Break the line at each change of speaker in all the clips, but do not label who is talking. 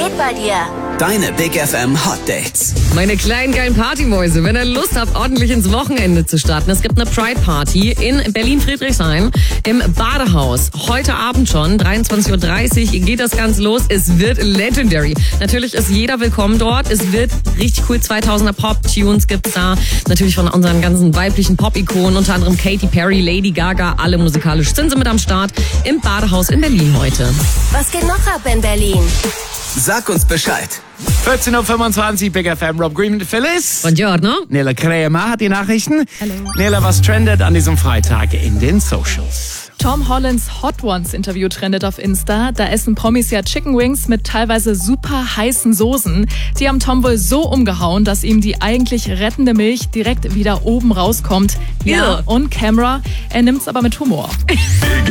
geht bei dir?
Deine Big FM Hot Dates.
Meine kleinen geilen Partymäuse, wenn ihr Lust habt, ordentlich ins Wochenende zu starten. Es gibt eine Pride Party in Berlin-Friedrichshain im Badehaus. Heute Abend schon, 23.30 Uhr geht das Ganze los. Es wird legendary. Natürlich ist jeder willkommen dort. Es wird richtig cool. 2000er Pop-Tunes gibt's da. Natürlich von unseren ganzen weiblichen Pop-Ikonen, unter anderem Katy Perry, Lady Gaga. Alle musikalisch sind sie mit am Start im Badehaus in Berlin heute.
Was geht noch ab in Berlin?
Sag uns Bescheid.
14.25 Uhr, Big FM, Rob Green mit Phyllis.
Buongiorno.
Nela Kremer hat die Nachrichten.
Hallo.
Nela, was trendet an diesem Freitag in den Socials?
Tom Hollands Hot Ones Interview trendet auf Insta. Da essen Promis ja Chicken Wings mit teilweise super heißen Soßen. Die haben Tom wohl so umgehauen, dass ihm die eigentlich rettende Milch direkt wieder oben rauskommt. Ja, und Camera, er nimmt's aber mit Humor.
Big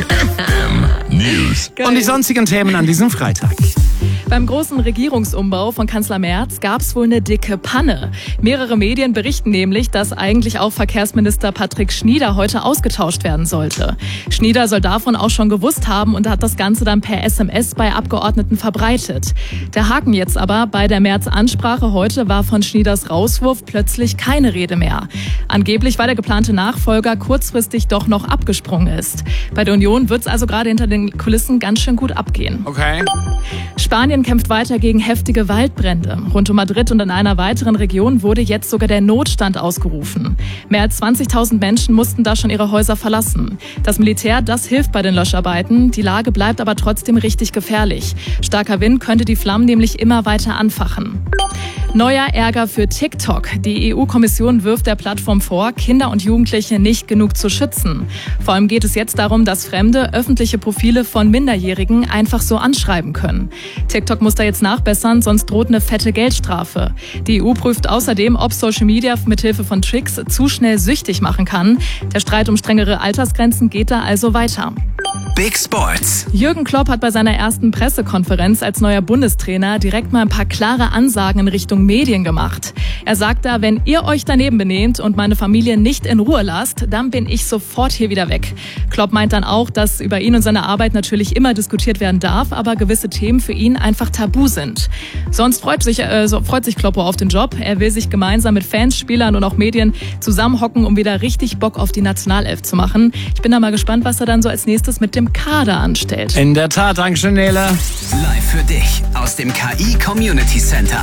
FM News.
Und die sonstigen Themen an diesem Freitag.
Beim großen Regierungsumbau von Kanzler Merz gab es wohl eine dicke Panne. Mehrere Medien berichten nämlich, dass eigentlich auch Verkehrsminister Patrick Schnieder heute ausgetauscht werden sollte. Schnieder soll davon auch schon gewusst haben und hat das Ganze dann per SMS bei Abgeordneten verbreitet. Der Haken jetzt aber, bei der Merz-Ansprache heute war von Schnieders Rauswurf plötzlich keine Rede mehr. Angeblich, weil der geplante Nachfolger kurzfristig doch noch abgesprungen ist. Bei der Union wird es also gerade hinter den Kulissen ganz schön gut abgehen.
Okay.
Spanien kämpft weiter gegen heftige Waldbrände. Rund um Madrid und in einer weiteren Region wurde jetzt sogar der Notstand ausgerufen. Mehr als 20.000 Menschen mussten da schon ihre Häuser verlassen. Das Militär, das hilft bei den Löscharbeiten. Die Lage bleibt aber trotzdem richtig gefährlich. Starker Wind könnte die Flammen nämlich immer weiter anfachen. Neuer Ärger für TikTok. Die EU-Kommission wirft der Plattform vor, Kinder und Jugendliche nicht genug zu schützen. Vor allem geht es jetzt darum, dass Fremde öffentliche Profile von Minderjährigen einfach so anschreiben können. TikTok muss da jetzt nachbessern, sonst droht eine fette Geldstrafe. Die EU prüft außerdem, ob Social Media mithilfe von Tricks zu schnell süchtig machen kann. Der Streit um strengere Altersgrenzen geht da also weiter.
Big Sports.
Jürgen Klopp hat bei seiner ersten Pressekonferenz als neuer Bundestrainer direkt mal ein paar klare Ansagen in Richtung Medien gemacht. Er sagt da, wenn ihr euch daneben benehmt und meine Familie nicht in Ruhe lasst, dann bin ich sofort hier wieder weg. Klopp meint dann auch, dass über ihn und seine Arbeit natürlich immer diskutiert werden darf, aber gewisse Themen für ihn einfach tabu sind. Sonst freut sich Kloppo auf den Job. Er will sich gemeinsam mit Fans, Spielern und auch Medien zusammenhocken, um wieder richtig Bock auf die Nationalelf zu machen. Ich bin da mal gespannt, was er dann so als nächstes mit dem Kader anstellt.
In der Tat, Dankeschön, Nela.
Live für dich aus dem KI Community Center.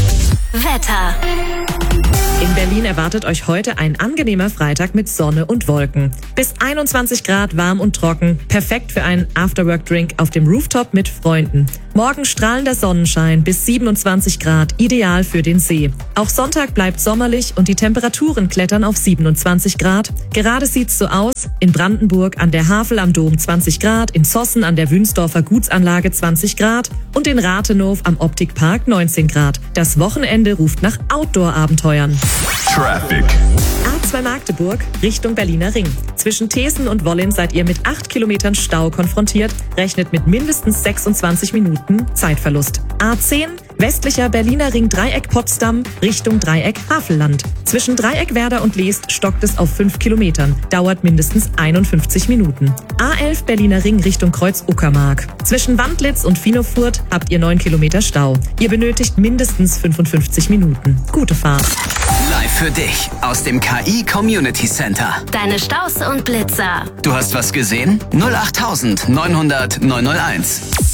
Wetter.
In Berlin erwartet euch heute ein angenehmer Freitag mit Sonne und Wolken. Bis 21 Grad, warm und trocken. Perfekt für einen Afterwork-Drink auf dem Rooftop mit Freunden. Morgen strahlender Sonnenschein bis 27 Grad, ideal für den See. Auch Sonntag bleibt sommerlich und die Temperaturen klettern auf 27 Grad. Gerade sieht's so aus: in Brandenburg an der Havel am Dom 20 Grad, in Zossen an der Wünsdorfer Gutsanlage 20 Grad und in Rathenow am Optikpark 19 Grad. Das Wochenende ruft nach Outdoor-Abenteuern.
Traffic.
A2 Magdeburg Richtung Berliner Ring. Zwischen Thesen und Wollin seid ihr mit 8 Kilometern Stau konfrontiert. Rechnet mit mindestens 26 Minuten Zeitverlust. A10 westlicher Berliner Ring Dreieck Potsdam Richtung Dreieck Havelland. Zwischen Dreieck Werder und Leest stockt es auf 5 Kilometern. Dauert mindestens 51 Minuten. A11 Berliner Ring Richtung Kreuz Uckermark. Zwischen Wandlitz und Finofurt habt ihr 9 Kilometer Stau. Ihr benötigt mindestens 55 Minuten. Gute Fahrt.
Live für dich aus dem KI Community Center.
Deine Staus und Blitzer.
Du hast was gesehen? 08900 901.